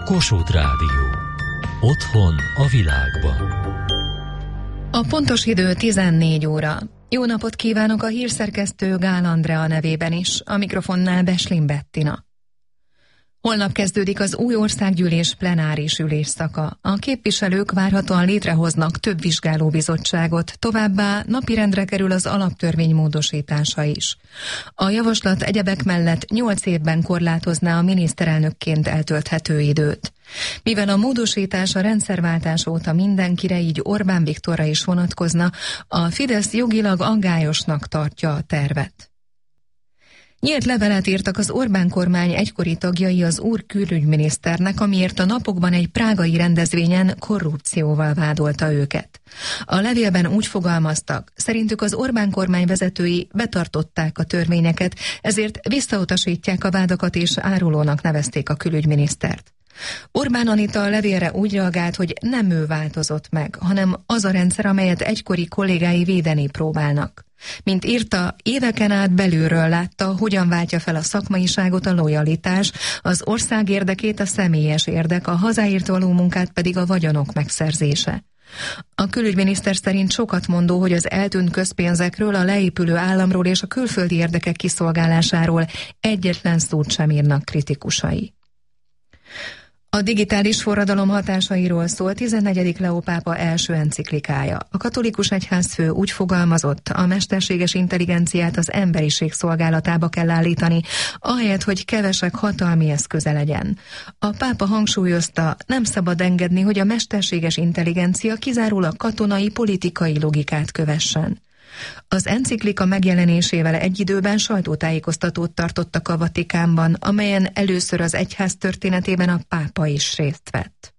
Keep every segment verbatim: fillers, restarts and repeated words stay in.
Kossuth Rádió. Otthon a világban. A pontos idő tizennégy óra. Jó napot kívánok a hírszerkesztő Gál Andrea nevében is, a mikrofonnál Beslin Bettina. Holnap kezdődik az új országgyűlés plenáris ülésszaka. A képviselők várhatóan létrehoznak több vizsgálóbizottságot, továbbá napirendre kerül az alaptörvény módosítása is. A javaslat egyebek mellett nyolc évben korlátozná a miniszterelnökként eltölthető időt. Mivel a módosítás a rendszerváltás óta mindenkire, így Orbán Viktorra is vonatkozna, a Fidesz jogilag aggályosnak tartja a tervet. Nyílt levelet írtak az Orbán kormány egykori tagjai az úr külügyminiszternek, amiért a napokban egy prágai rendezvényen korrupcióval vádolta őket. A levélben úgy fogalmaztak, szerintük az Orbán kormány vezetői betartották a törvényeket, ezért visszautasítják a vádakat és árulónak nevezték a külügyminisztert. Orbán Anita a levélre úgy reagált, hogy nem ő változott meg, hanem az a rendszer, amelyet egykori kollégái védeni próbálnak. Mint írta, éveken át belülről látta, hogyan váltja fel a szakmaiságot a lojalitás, az ország érdekét a személyes érdek, a hazáért való munkát pedig a vagyonok megszerzése. A külügyminiszter szerint sokat mondó, hogy az eltűnt közpénzekről, a leépülő államról és a külföldi érdekek kiszolgálásáról egyetlen szót sem írnak kritikusai. A digitális forradalom hatásairól szól tizennegyedik Leó pápa első enciklikája. A katolikus egyházfő úgy fogalmazott, a mesterséges intelligenciát az emberiség szolgálatába kell állítani, ahelyett, hogy kevesek hatalmi eszköze legyen. A pápa hangsúlyozta, nem szabad engedni, hogy a mesterséges intelligencia kizárólag katonai, politikai logikát kövessen. Az enciklika megjelenésével egy időben sajtótájékoztatót tartottak a Vatikánban, amelyen először az egyház történetében a pápa is részt vett.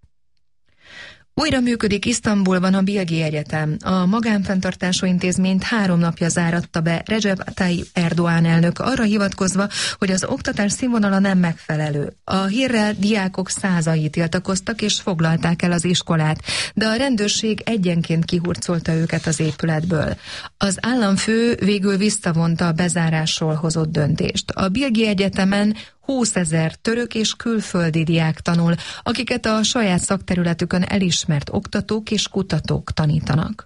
Újra működik Isztambulban a Bilgi Egyetem. A magánfenntartású intézményt három napja záratta be Recep Tayyip Erdoğan elnök, arra hivatkozva, hogy az oktatás színvonala nem megfelelő. A hírrel diákok százai tiltakoztak és foglalták el az iskolát, de a rendőrség egyenként kihurcolta őket az épületből. Az államfő végül visszavonta a bezárásról hozott döntést. A Bilgi Egyetemen húszezer török és külföldi diák tanul, akiket a saját szakterületükön elismert oktatók és kutatók tanítanak.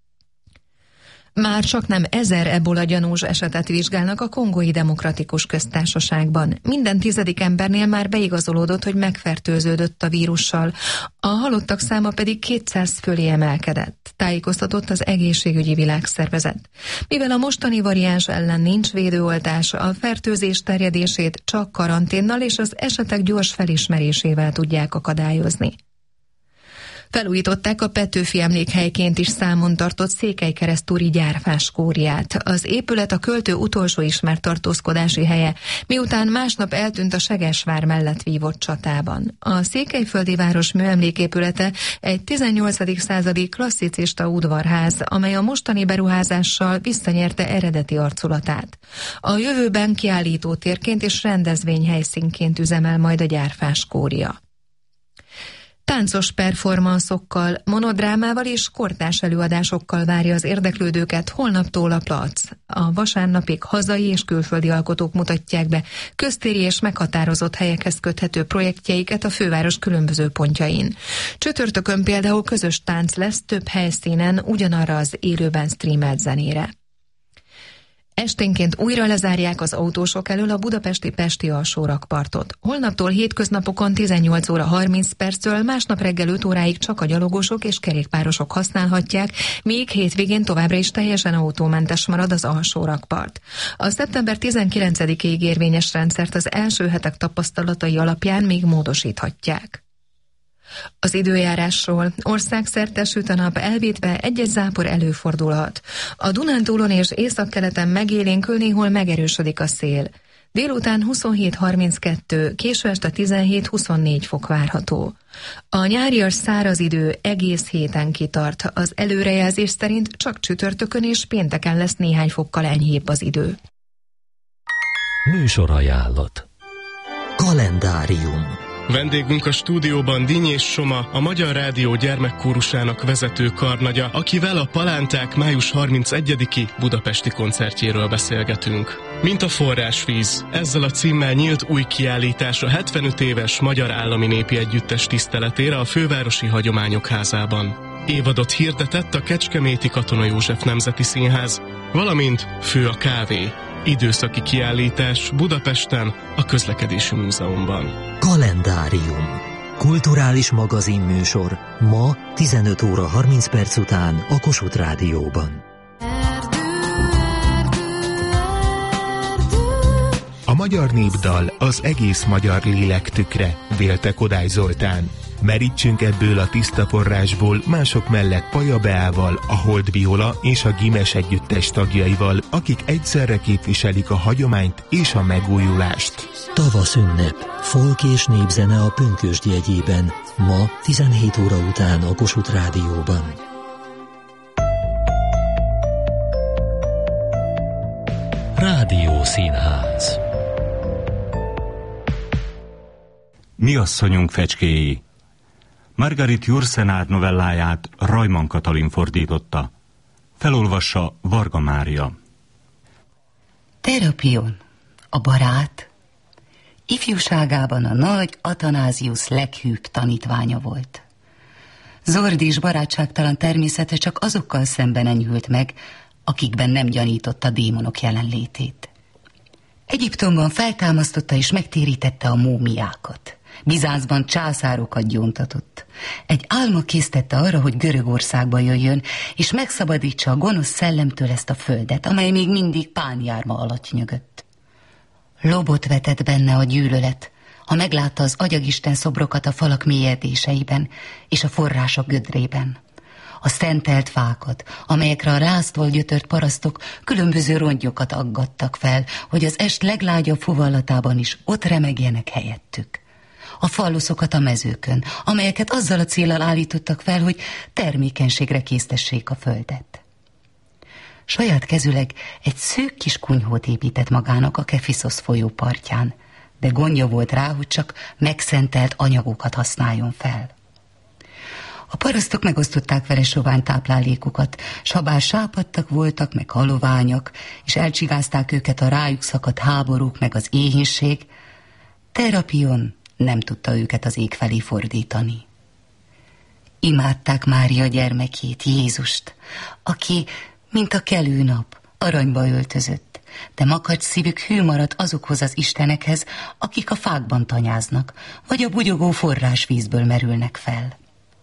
Már csak nem ezer ebola gyanús esetet vizsgálnak a Kongói Demokratikus Köztársaságban. Minden tizedik embernél már beigazolódott, hogy megfertőződött a vírussal. A halottak száma pedig kétszáz fölé emelkedett, tájékoztatott az Egészségügyi Világszervezet. Mivel a mostani variáns ellen nincs védőoltás, a fertőzés terjedését csak karanténnal és az esetek gyors felismerésével tudják akadályozni. Felújították a Petőfi emlékhelyként is számon tartott székelykeresztúri gyárfáskóriát. Az épület a költő utolsó ismert tartózkodási helye, miután másnap eltűnt a Segesvár mellett vívott csatában. A székelyföldi város műemléképülete egy tizennyolcadik századi klasszicista udvarház, amely a mostani beruházással visszanyerte eredeti arculatát. A jövőben kiállítótérként és rendezvényhelyszínként üzemel majd a gyárfáskória. Táncos performanszokkal, monodrámával és kortárs előadásokkal várja az érdeklődőket holnaptól a Plac. A vasárnapig hazai és külföldi alkotók mutatják be köztéri és meghatározott helyekhez köthető projektjeiket a főváros különböző pontjain. Csütörtökön például közös tánc lesz több helyszínen ugyanarra az élőben streamelt zenére. Esténként újra lezárják az autósok elől a budapesti Pesti alsórakpartot. Holnaptól hétköznapokon tizennyolc óra harminc perctől, másnap reggel öt óráig csak a gyalogosok és kerékpárosok használhatják, míg hétvégén továbbra is teljesen autómentes marad az alsórakpart. A szeptember tizenkilencedikéig érvényes rendszert az első hetek tapasztalatai alapján még módosíthatják. Az időjárásról: országszerte süt a nap, elvétve egy-egy zápor előfordulhat. A Dunántúlon és északkeleten megélénkül, néhol megerősödik a szél. Délután huszonhét harminckettő, késő este tizenhét huszonnégy fok várható. A nyárias száraz idő egész héten kitart, az előrejelzés szerint csak csütörtökön és pénteken lesz néhány fokkal enyhébb az idő. Műsorajánlat. Kalendárium. Vendégünk a stúdióban Dinyés Soma, a Magyar Rádió gyermekkórusának vezető karnagya, akivel a Palánták május harmincegyediki budapesti koncertjéről beszélgetünk. Mint a forrásvíz. Ezzel a címmel nyílt új kiállítás a hetvenöt éves Magyar Állami Népi Együttes tiszteletére a Fővárosi Hagyományok Házában. Évadot hirdetett a Kecskeméti Katona József Nemzeti Színház, valamint Fő a kávé. Időszaki kiállítás Budapesten, a Közlekedési Múzeumban. Kalendárium. Kulturális magazinműsor ma tizenöt óra harminc perc után a Kossuth Rádióban. A magyar népdal az egész magyar lélek tükre, vélte Kodály Zoltán. Merítsünk ebből a tiszta forrásból mások mellett Paja Beával, a Hold Viola és a Gimes Együttes tagjaival, akik egyszerre képviselik a hagyományt és a megújulást. Tavaszünnep, folk és népzene a Pünkösd jegyében, ma tizenhét óra után a Kossuth Rádióban. Rádió Színház. Mi asszonyunk fecskéi. Margarit Jursenád novelláját Rajman Katalin fordította. Felolvassa Varga Mária. Terapion, a barát, ifjúságában a nagy Atanáziusz leghűbb tanítványa volt. Zordi és barátságtalan természete csak azokkal szemben enyhült meg, akikben nem gyanította démonok jelenlétét. Egyiptomban feltámasztotta és megtérítette a múmiákat. Bizáncban császárokat gyóntatott. Egy álma késztette arra, hogy Görögországba jöjjön, és megszabadítsa a gonosz szellemtől ezt a földet, amely még mindig pánjárma alatt nyögött. Lobot vetett benne a gyűlölet, ha meglátta az agyagisten szobrokat a falak mélyedéseiben és a források gödrében. A szentelt fákat, amelyekre a ráztól gyötört parasztok különböző rongyokat aggattak fel, hogy az est leglágyabb fuvallatában is ott remegjenek helyettük. A falluszokat a mezőkön, amelyeket azzal a céllal állítottak fel, hogy termékenységre késztessék a földet. Saját kezüleg egy szűk kis kunyhót épített magának a Kefiszosz folyó partján, de gondja volt rá, hogy csak megszentelt anyagokat használjon fel. A parasztok megosztották vele sovány táplálékukat, s ha bár sápadtak voltak, meg haloványak, és elcsigázták őket a rájuk szakadt háborúk, meg az éhínség, Terapion nem tudta őket az ég felé fordítani. Imádták Mária gyermekét, Jézust, aki, mint a kelő nap, aranyba öltözött, de makacs szívük hű maradt azokhoz az istenekhez, akik a fákban tanyáznak, vagy a bugyogó forrásvízből merülnek fel.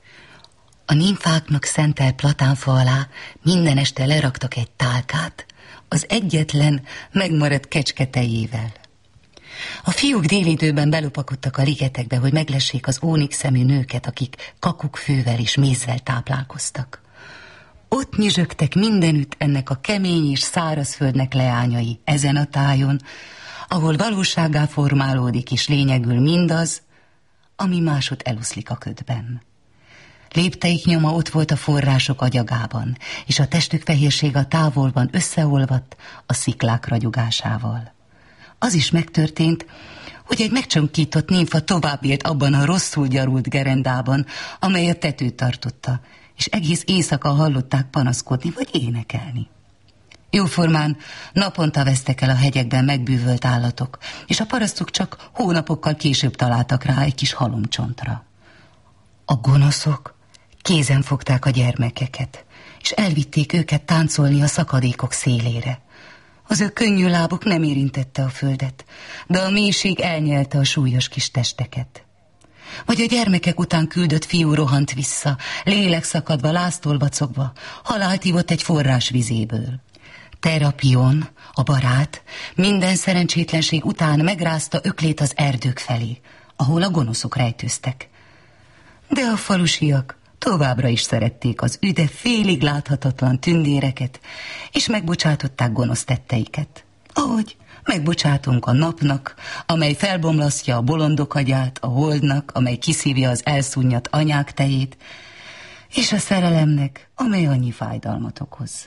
A nimfáknak szentelt platánfa alá minden este leraktak egy tálkát, az egyetlen megmaradt kecske tejével. A fiúk délidőben belopakodtak a ligetekbe, hogy meglessék az ónik szemű nőket, akik kakukkfővel és mézzel táplálkoztak. Ott nyüzsögtek mindenütt ennek a kemény és száraz földnek leányai ezen a tájon, ahol valósággá formálódik és lényegül mindaz, ami másod eluszlik a ködben. Lépteik nyoma ott volt a források agyagában, és a testük fehérsége a távolban összeolvadt a sziklák ragyogásával. Az is megtörtént, hogy egy megcsonkított nimfa tovább élt abban a rosszul gyarult gerendában, amely a tetőt tartotta, és egész éjszaka hallották panaszkodni vagy énekelni. Jóformán naponta vesztek el a hegyekben megbűvölt állatok, és a parasztok csak hónapokkal később találtak rá egy kis halomcsontra. A gonoszok kézen fogták a gyermekeket, és elvitték őket táncolni a szakadékok szélére. Az ő könnyű lábuk nem érintette a földet, de a mélység elnyelte a súlyos kis testeket. Vagy a gyermekek után küldött fiú rohant vissza, lélek szakadva, láztól vacogva, halált ivott egy forrás vizéből. Terapion, a barát, minden szerencsétlenség után megrázta öklét az erdők felé, ahol a gonoszok rejtőztek. De a falusiak továbbra is szerették az üde félig láthatatlan tündéreket, és megbocsátották gonosz tetteiket. Ahogy megbocsátunk a napnak, amely felbomlasztja a bolondok agyát, a holdnak, amely kiszívja az elszúnnyat anyák tejét, és a szerelemnek, amely annyi fájdalmat okoz.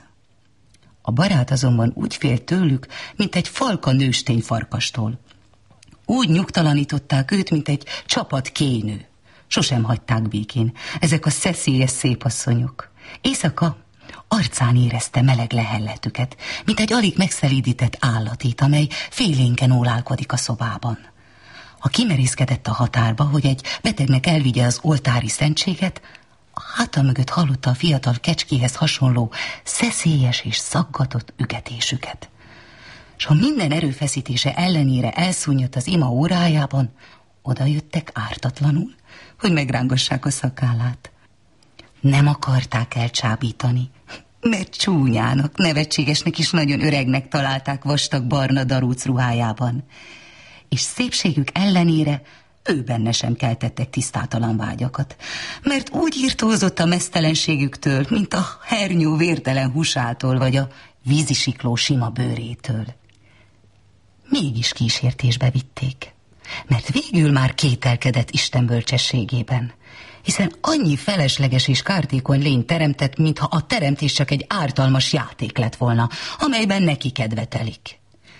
A barát azonban úgy félt tőlük, mint egy falka nőstény farkastól. Úgy nyugtalanították őt, mint egy csapat kénő. Sosem hagyták békén ezek a szeszélyes szépasszonyok. Éjszaka arcán érezte meleg lehelletüket, mint egy alig megszelídített állatit, amely félénken ólálkodik a szobában. Ha kimerészkedett a határba, hogy egy betegnek elvigye az oltári szentséget, a háta mögött hallotta a fiatal kecskéhez hasonló szeszélyes és szaggatott ügetésüket. S ha minden erőfeszítése ellenére elszúnyodt az ima órájában, odajöttek ártatlanul, hogy megrángassák a szakállát. Nem akarták elcsábítani, mert csúnyának, nevetségesnek is nagyon öregnek találták vastag barna darúc ruhájában, és szépségük ellenére ő benne sem keltettek tisztátalan vágyakat, mert úgy írtózott a meztelenségüktől, mint a hernyó vértelen húsától, vagy a vízisikló sima bőrétől. Mégis kísértésbe vitték, mert végül már kételkedett Isten bölcsességében, hiszen annyi felesleges és kártékony lény teremtett, mintha a teremtés csak egy ártalmas játék lett volna, amelyben neki kedve telik.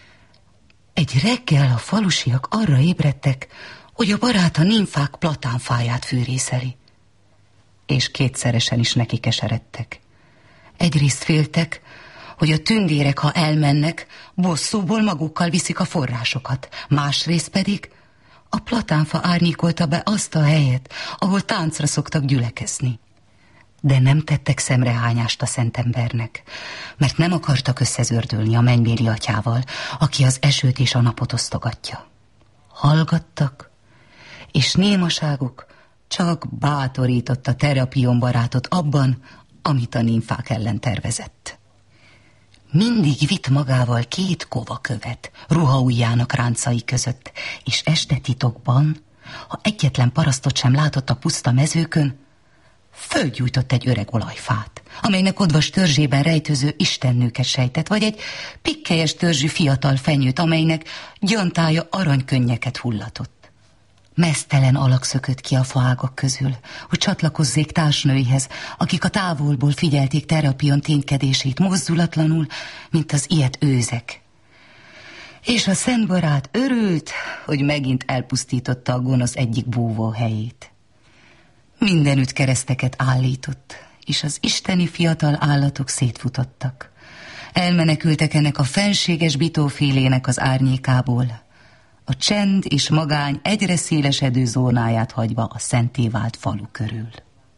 Egy reggel a falusiak arra ébredtek, hogy a barát a nimfák platánfáját fűrészeli. És kétszeresen is neki keseredtek. Egyrészt féltek, hogy a tündérek, ha elmennek, bosszúból magukkal viszik a forrásokat, másrészt pedig a platánfa árnyékolta be azt a helyet, ahol táncra szoktak gyülekezni. De nem tettek szemrehányást a szentembernek, mert nem akartak összezördülni a mennybéli atyával, aki az esőt és a napot osztogatja. Hallgattak, és némaságuk csak bátorította Terapion barátot abban, amit a nimfák ellen tervezett. Mindig vitt magával két kovakövet ruhaujjának ráncai között, és este titokban, ha egyetlen parasztot sem látott a puszta mezőkön, fölgyújtott egy öreg olajfát, amelynek odvas törzsében rejtőző istennőket sejtett, vagy egy pikkelyes törzsű fiatal fenyőt, amelynek gyantája aranykönnyeket hullatott. Meztelen alak szökött ki a faágak közül, hogy csatlakozzék társnőihez, akik a távolból figyelték Terapion ténykedését mozdulatlanul, mint az ilyet őzek. És a szent barát örült, hogy megint elpusztította a gonosz egyik búvó helyét. Mindenütt kereszteket állított, és az isteni fiatal állatok szétfutottak. Elmenekültek ennek a fenséges bitófélének az árnyékából, a csend és magány egyre szélesedő zónáját hagyva a szenté vált falu körül.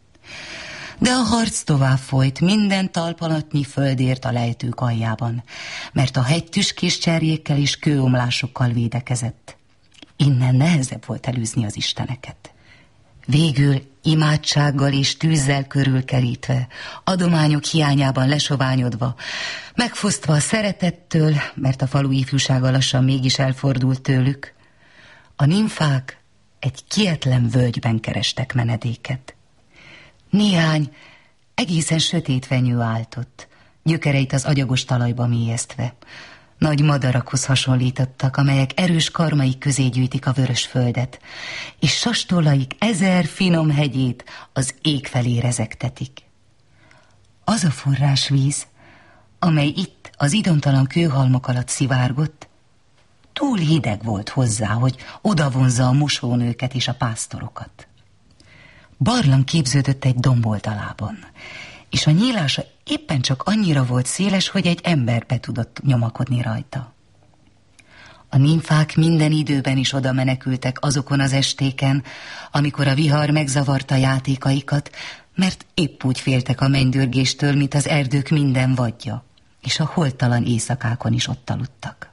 De a harc tovább folyt minden talpalatnyi földért a lejtők aljában, mert a hegy tüskés cserjékkel és kőomlásokkal védekezett. Innen nehezebb volt elűzni az isteneket. Végül imádsággal és tűzzel körülkerítve, adományok hiányában lesoványodva, megfosztva a szeretettől, mert a falu ifjúsága lassan mégis elfordult tőlük, a nimfák egy kietlen völgyben kerestek menedéket. Néhány egészen sötét fenyő áltott, gyökereit az agyagos talajba mélyeztve. Nagy madarakhoz hasonlítottak, amelyek erős karmaik közé gyűjtik a vörös földet, és sastollaik ezer finom hegyét az ég felé rezegtetik. Az a forrásvíz, amely itt az idomtalan kőhalmok alatt szivárgott, túl hideg volt hozzá, hogy odavonzza a mosónőket és a pásztorokat. Barlang képződött egy domb oldalában, és a nyílása éppen csak annyira volt széles, hogy egy ember be tudott nyomakodni rajta. A nimfák minden időben is oda menekültek azokon az estéken, amikor a vihar megzavarta játékaikat, mert épp úgy féltek a mennydörgéstől, mint az erdők minden vadja, és a holttalan éjszakákon is ott aludtak.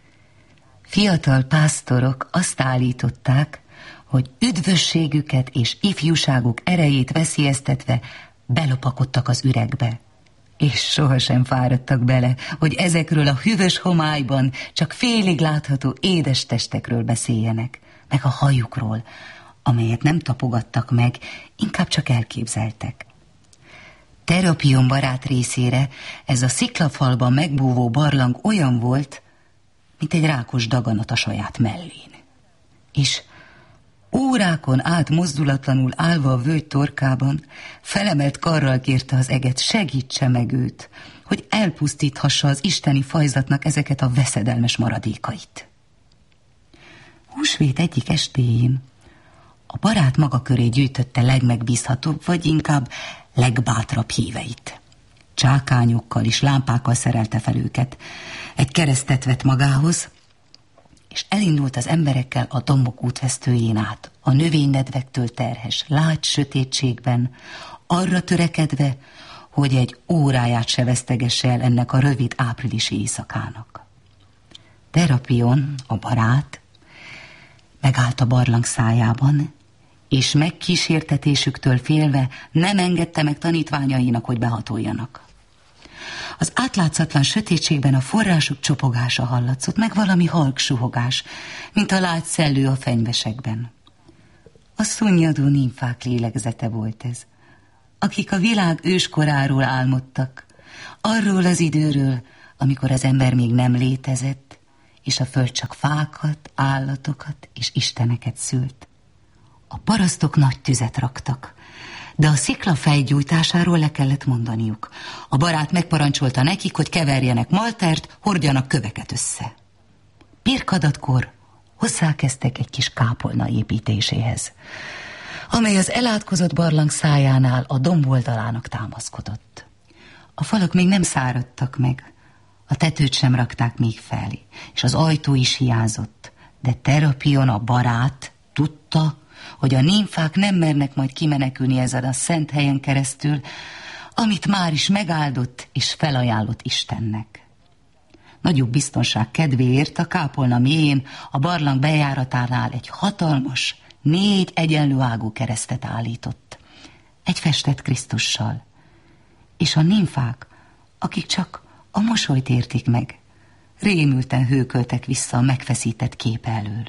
Fiatal pásztorok azt állították, hogy üdvösségüket és ifjúságuk erejét veszélyeztetve belopakodtak az üregbe, és sohasem fáradtak bele, hogy ezekről a hűvös homályban csak félig látható édes testekről beszéljenek, meg a hajukról, amelyet nem tapogattak meg, inkább csak elképzeltek. Terapion barát részére ez a sziklafalban megbúvó barlang olyan volt, mint egy rákos daganat a saját mellén. És órákon át mozdulatlanul állva a völgy torkában, felemelt karral kérte az eget, segítse meg őt, hogy elpusztíthassa az isteni fajzatnak ezeket a veszedelmes maradékait. Húsvét egyik estéjén a barát maga köré gyűjtötte legmegbízhatóbb, vagy inkább legbátrabb híveit. csákányokkal és lámpákkal szerelte fel őket. Egy keresztet vett magához, és elindult az emberekkel a dombok útvesztőjén át, a növénynedvektől terhes, lágy sötétségben, arra törekedve, hogy egy óráját se vesztegesse el ennek a rövid áprilisi éjszakának. Terapion, a barát, megállt a barlang szájában, és megkísértetésüktől félve nem engedte meg tanítványainak, hogy behatoljanak. Az átlátszatlan sötétségben a források csopogása hallatszott, meg valami halk suhogás, mint a lágy szellő a fenyvesekben. A szunnyadó nimfák lélegzete volt ez, akik a világ őskoráról álmodtak, arról az időről, amikor az ember még nem létezett, és a föld csak fákat, állatokat és isteneket szült. A parasztok nagy tüzet raktak, de a szikla fejgyújtásáról le kellett mondaniuk. A barát megparancsolta nekik, hogy keverjenek maltert, hordjanak köveket össze. Pirkadatkor hozzákezdtek egy kis kápolna építéséhez, amely az elátkozott barlang szájánál a domboldalának támaszkodott. A falak még nem száradtak meg, a tetőt sem rakták még fel, és az ajtó is hiányzott, de Terapion, a barát tudta, hogy a nimfák nem mernek majd kimenekülni ezen a szent helyen keresztül, amit már is megáldott és felajánlott Istennek. Nagyobb biztonság kedvéért a kápolna mélyén a barlang bejáratánál egy hatalmas, négy egyenlő ágú keresztet állított, egy festett Krisztussal, és a nimfák, akik csak a mosolyt értik meg, rémülten hőköltek vissza a megfeszített kép elől.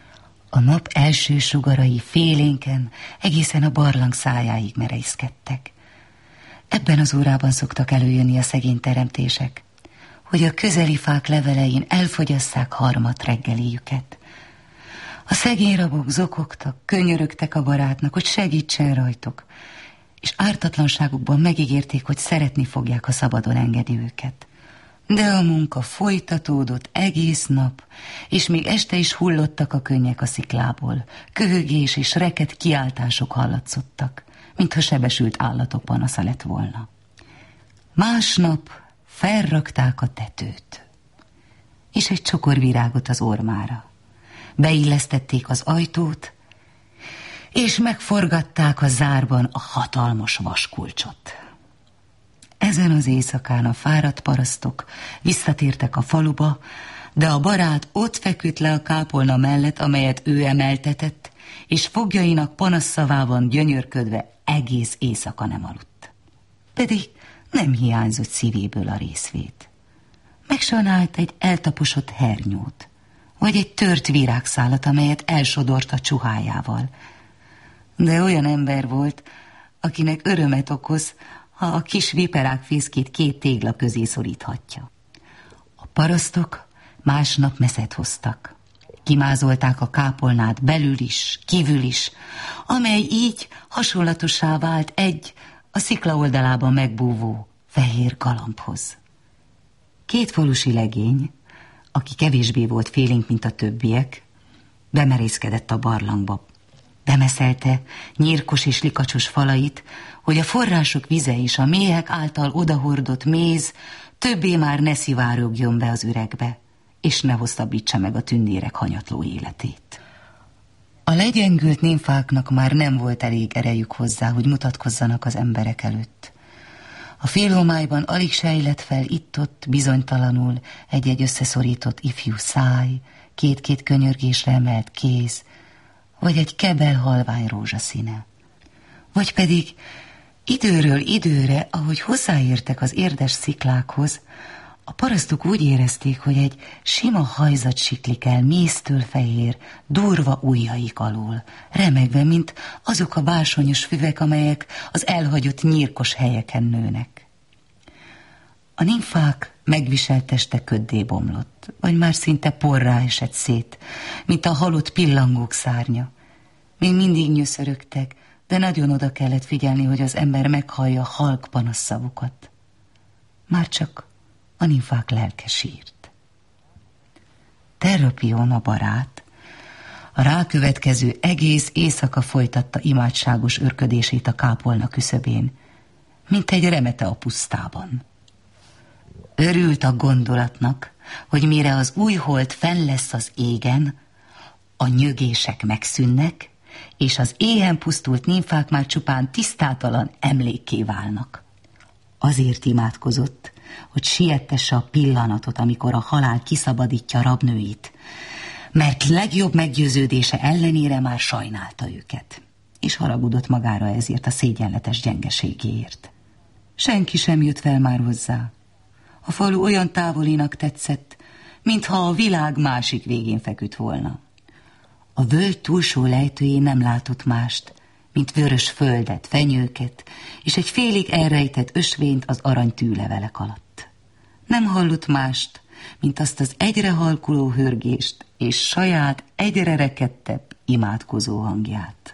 A nap első sugarai félénken egészen a barlang szájáig merészkedtek. Ebben az órában szoktak előjönni a szegény teremtések, hogy a közeli fák levelein elfogyasszák harmat reggeliüket. A szegény rabok zokogtak, könyörögtek a barátnak, hogy segítsen rajtuk, és ártatlanságukban megígérték, hogy szeretni fogják, ha szabadon engedi őket. De a munka folytatódott egész nap, és még este is hullottak a könnyek a sziklából. Köhögés és reket kiáltások hallatszottak, mintha sebesült állatok panasza lett volna. Másnap felrakták a tetőt, és egy csokor virágot az ormára. Beillesztették az ajtót, és megforgatták a zárban a hatalmas vaskulcsot. Ezen az éjszakán a fáradt parasztok visszatértek a faluba, de a barát ott feküdt le a kápolna mellett, amelyet ő emeltetett, és foglyainak panasszavában gyönyörködve egész éjszaka nem aludt. Pedig nem hiányzott szívéből a részvét. Megsanált egy eltaposott hernyót, vagy egy tört virágszálat, amelyet elsodort a csuhájával. De olyan ember volt, akinek örömet okoz, ha a kis viperák fészkét két tégla közé szoríthatja. A parasztok másnap meszet hoztak. Kimázolták a kápolnát belül is, kívül is, amely így hasonlatossá vált egy a szikla oldalában megbúvó fehér galambhoz. Két falusi legény, aki kevésbé volt félénk, mint a többiek, bemerészkedett a barlangba. Bemeszelte nyírkos és likacsos falait, hogy a források vize és a méhek által odahordott méz többé már ne szivárogjon be az üregbe, és ne hosszabbítsa meg a tündérek hanyatló életét. A legyengült nimfáknak már nem volt elég erejük hozzá, hogy mutatkozzanak az emberek előtt. A félhomályban alig sejlett fel itt-ott bizonytalanul egy-egy összeszorított ifjú száj, két-két könyörgésre emelt kéz, vagy egy kebel halvány rózsaszíne. Vagy pedig időről időre, ahogy hozzáértek az érdes sziklákhoz, a parasztok úgy érezték, hogy egy sima hajzat siklik el méztől fehér, durva ujjaik alól, remegve, mint azok a bársonyos füvek, amelyek az elhagyott nyírkos helyeken nőnek. A nimfák megviselt teste köddé bomlott, vagy már szinte porrá esett szét, mint a halott pillangók szárnya. Még mindig nyöszörögtek, de nagyon oda kellett figyelni, hogy az ember meghallja halk panaszszavukat. Már csak a nimfák lelke sírt. Terapion, a barát, a rákövetkező egész éjszaka folytatta imádságos örködését a kápolna küszöbén, mint egy remete a pusztában. Örült a gondolatnak, hogy mire az új hold fenn lesz az égen, a nyögések megszűnnek, és az éhen pusztult nimfák már csupán tisztátalan emlékké válnak. Azért imádkozott, hogy siettesse a pillanatot, amikor a halál kiszabadítja rabnőit, mert legjobb meggyőződése ellenére már sajnálta őket, és haragudott magára ezért a szégyenletes gyengeségéért. Senki sem jött fel már hozzá. A falu olyan távolinak tetszett, mintha a világ másik végén feküdt volna. A völgy túlsó lejtőjén nem látott mást, mint vörös földet, fenyőket, és egy félig elrejtett ösvényt az arany tűlevelek alatt. Nem hallott mást, mint azt az egyre halkuló hörgést, és saját egyre rekedtebb imádkozó hangját.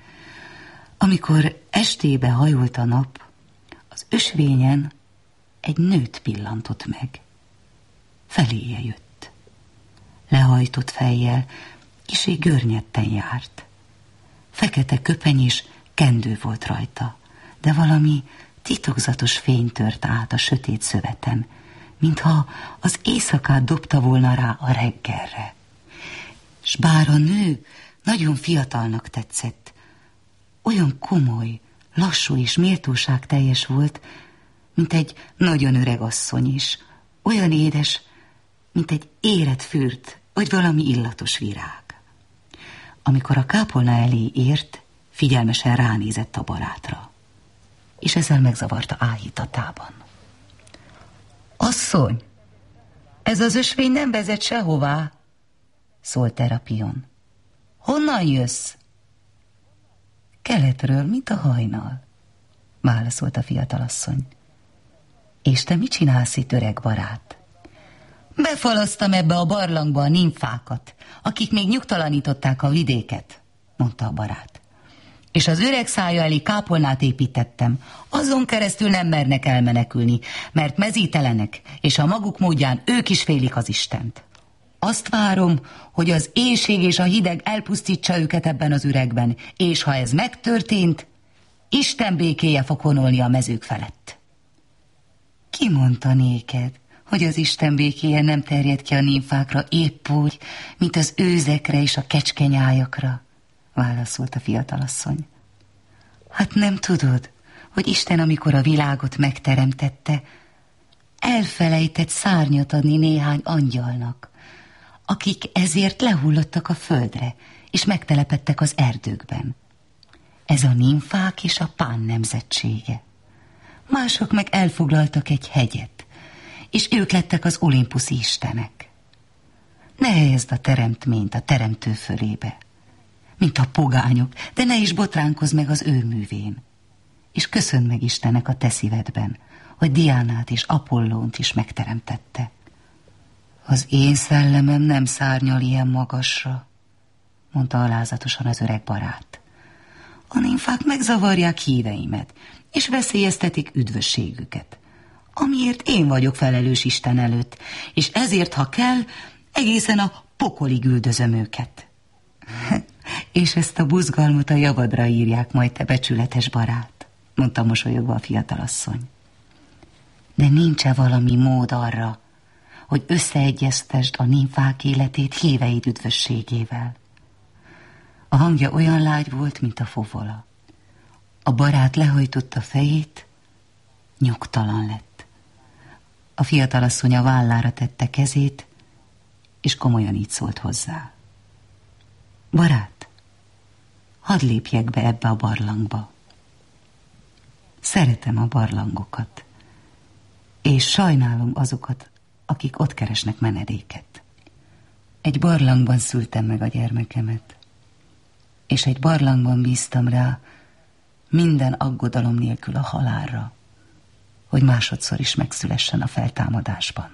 Amikor estébe hajolt a nap, az ösvényen egy nőt pillantott meg. Feléje jött. Lehajtott fejjel, kissé görnyetten járt. Fekete köpeny és kendő volt rajta, de valami titokzatos fény tört át a sötét szöveten, mintha az éjszakát dobta volna rá a reggelre. S bár a nő nagyon fiatalnak tetszett, olyan komoly, lassú és méltóságteljes volt, mint egy nagyon öreg asszony is, olyan édes, mint egy érett fürt, vagy valami illatos virág. Amikor a kápolna elé ért, figyelmesen ránézett a barátra, és ezzel megzavarta áhítatában. Asszony, ez az ösvény nem vezet sehová, szólt Terapion. Honnan jössz? Keletről, mint a hajnal, válaszolt a fiatalasszony. És te mit csinálsz itt, öreg barát? Befalasztam ebbe a barlangba a nimfákat, akik még nyugtalanították a vidéket, mondta a barát. És az öreg szája elé kápolnát építettem, azon keresztül nem mernek elmenekülni, mert mezítelenek, és a maguk módján ők is félik az Istent. Azt várom, hogy az éhség és a hideg elpusztítsa őket ebben az üregben, és ha ez megtörtént, Isten békéje fog honolni a mezők felett. Ki mondta néked, hogy az Isten békéje nem terjed ki a nimfákra épp úgy, mint az őzekre és a kecskenyájakra? Válaszolt a fiatalasszony. Hát nem tudod, hogy Isten, amikor a világot megteremtette, elfelejtett szárnyat adni néhány angyalnak, akik ezért lehullottak a földre, és megtelepedtek az erdőkben. Ez a nimfák és a Pán nemzetsége. Mások meg elfoglaltak egy hegyet, és ők lettek az olimpuszi istenek. Ne helyezd a teremtményt a teremtő fölébe, mint a pogányok, de ne is botránkozz meg az ő művén. És köszönd meg Istennek a te szívedben, hogy Diánát és Apollónt is megteremtette. Az én szellemem nem szárnyal ilyen magasra, mondta alázatosan az öreg barát. A nimfák megzavarják híveimet, és veszélyeztetik üdvösségüket, amiért én vagyok felelős Isten előtt, és ezért, ha kell, egészen a pokolig üldözöm őket. És ezt a buzgalmat a javadra írják majd, te becsületes barát, mondta mosolyogva a fiatalasszony. De nincs-e valami mód arra, hogy összeegyeztesd a nimfák életét híveid üdvösségével? A hangja olyan lágy volt, mint a fovola. A barát lehajtotta fejét, nyugtalan lett. A fiatalasszony a vállára tette kezét, és komolyan így szólt hozzá. Barát, hadd lépjek be ebbe a barlangba. Szeretem a barlangokat, és sajnálom azokat, akik ott keresnek menedéket. Egy barlangban szültem meg a gyermekemet, és egy barlangban bíztam rá minden aggodalom nélkül a halálra, hogy másodszor is megszülessen a feltámadásban.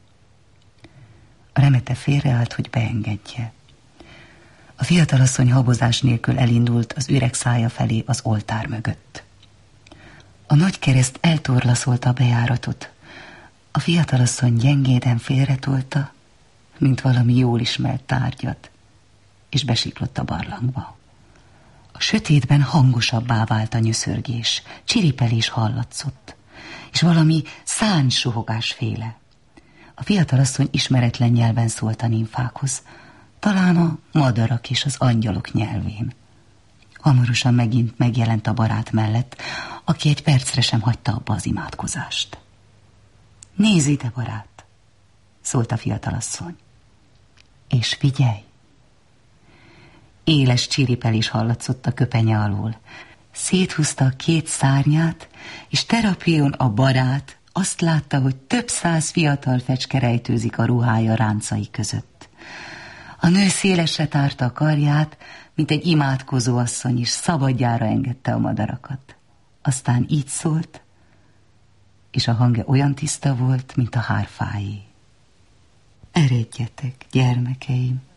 A remete félreállt, hogy beengedje. A fiatalasszony habozás nélkül elindult az üreg szája felé az oltár mögött. A nagy kereszt eltorlaszolta a bejáratot. A fiatalasszony gyengéden félretolta, mint valami jól ismert tárgyat, és besiklott a barlangba. A sötétben hangosabbá vált a nyöszörgés, csiripelés hallatszott, és valami szárnysuhogásféle. A fiatalasszony ismeretlen nyelven szólt a nimfákhoz, talán a madarak és az angyalok nyelvén. Hamarosan megint megjelent a barát mellett, aki egy percre sem hagyta abba az imádkozást. Nézz ide, barát, szólt a fiatalasszony, és figyelj! Éles csiripelés hallatszott a köpenye alól. Széthúzta a két szárnyát, és Terapion a barát azt látta, hogy több száz fiatal fecske rejtőzik a ruhája ráncai között. A nő szélesre tárta a karját, mint egy imádkozó asszony, és szabadjára engedte a madarakat. Aztán így szólt, és a hangja olyan tiszta volt, mint a hárfáé. Eredjetek, gyermekeim,